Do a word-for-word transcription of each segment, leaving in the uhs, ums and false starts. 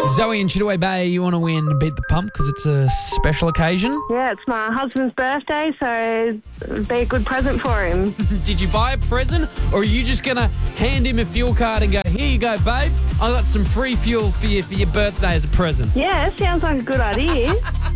Zoe and Chittaway Bay, you want to win Beat the Pump because it's a special occasion? Yeah, it's my husband's birthday, so it'd be a good present for him. Did you buy a present, or are you just going to hand him a fuel card and go, here you go, babe, I got some free fuel for you for your birthday as a present? Yeah, sounds like a good idea.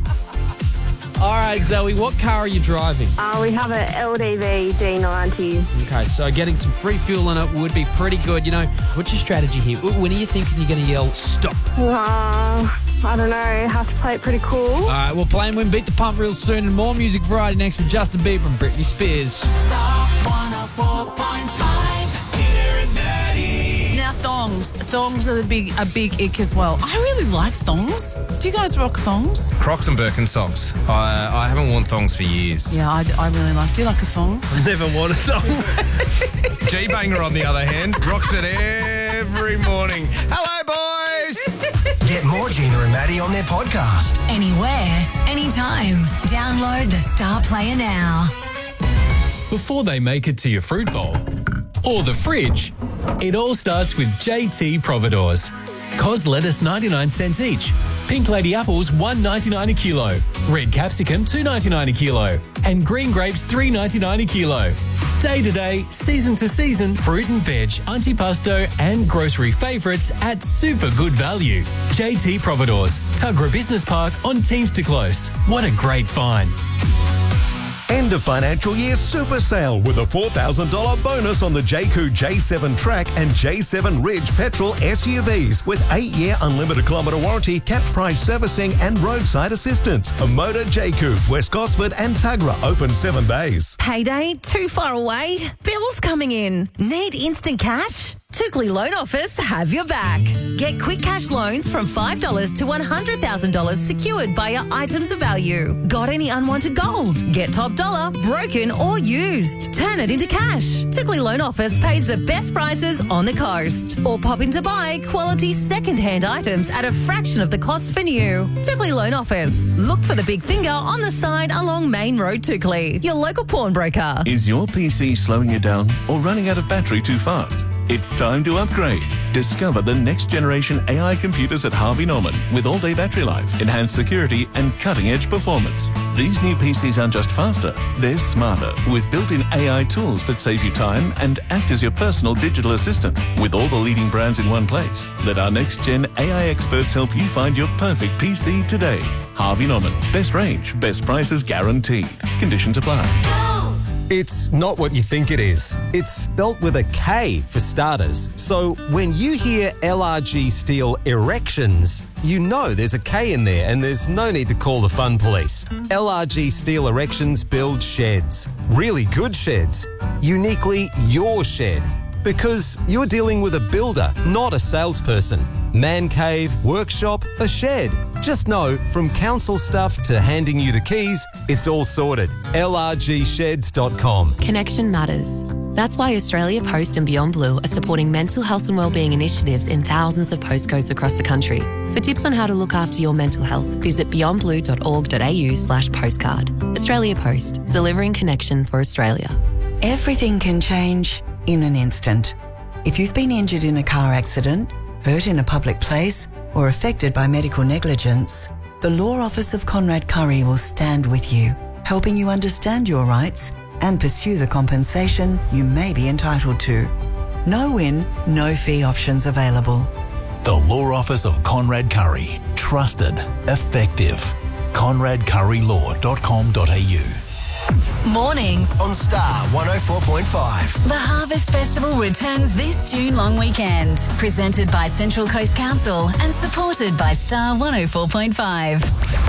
All right, Zoe, what car are you driving? Uh, we have an L D V D ninety. Okay, so getting some free fuel in it would be pretty good. You know, what's your strategy here? When are you thinking you're going to yell, stop? Uh, I don't know. Have to play it pretty cool. All right, we'll play and win Beat the Pump real soon, and more music variety next with Justin Bieber and Britney Spears. Star one oh four point five. Peter and Maddie. Now thongs, thongs are the big a big ick as well. I really like thongs. Do you guys rock thongs? Crocs and Birkenstocks. I I haven't worn thongs for years. Yeah, I, I really like. Do you like a thong? I've never worn a thong. G-Banger, on the other hand, rocks it every morning. Hello, boys. Get more Gina and Maddie on their podcast. Anywhere, anytime. Download the Star Player now. Before they make it to your fruit bowl or the fridge, it all starts with J T Providores. Cos lettuce ninety-nine cents each, pink lady apples one ninety-nine a kilo, red capsicum two ninety-nine a kilo, and green grapes three ninety-nine a kilo. Day to day, season to season, fruit and veg, antipasto and grocery favourites at super good value. J T Providores, Tuggerah Business Park on Teamster Close. What a great find. End of financial year super sale with a four thousand dollars bonus on the Jayco J seven Track and J seven Ridge petrol S U Vs with eight-year unlimited kilometre warranty, capped price servicing and roadside assistance. A Motor Jayco, West Gosford and Tuggerah open seven days. Payday too far away? Bills coming in. Need instant cash? Tookley Loan Office have your back. Get quick cash loans from five dollars to one hundred thousand dollars secured by your items of value. Got any unwanted gold? Get top dollar, broken or used. Turn it into cash. Tookley Loan Office pays the best prices on the coast. Or pop in to buy quality second-hand items at a fraction of the cost for new. Tookley Loan Office. Look for the big finger on the side along Main Road, Tookley. Your local pawnbroker. Is your P C slowing you down or running out of battery too fast? It's time to upgrade. Discover the next generation A I computers at Harvey Norman with all-day battery life, enhanced security and cutting-edge performance. These new P Cs aren't just faster, they're smarter with built-in A I tools that save you time and act as your personal digital assistant with all the leading brands in one place. Let our next-gen A I experts help you find your perfect P C today. Harvey Norman. Best range, best prices guaranteed. Conditions apply. It's not what you think it is. It's spelt with a K for starters. So when you hear L R G Steel Erections, you know there's a K in there and there's no need to call the fun police. L R G Steel Erections build sheds. Really good sheds. Uniquely your shed. Because you're dealing with a builder, not a salesperson. Man cave, workshop, a shed. Just know, from council stuff to handing you the keys, it's all sorted. L R G sheds dot com. Connection matters. That's why Australia Post and Beyond Blue are supporting mental health and wellbeing initiatives in thousands of postcodes across the country. For tips on how to look after your mental health, visit beyond blue dot org dot a u slash postcard. Australia Post, delivering connection for Australia. Everything can change in an instant. If you've been injured in a car accident, hurt in a public place, or affected by medical negligence, the Law Office of Conrad Curry will stand with you, helping you understand your rights and pursue the compensation you may be entitled to. No win, no fee options available. The Law Office of Conrad Curry. Trusted. Effective. conrad curry law dot com dot a u. Mornings on Star one oh four point five. The Harvest Festival returns this June long weekend. Presented by Central Coast Council and supported by Star one oh four point five.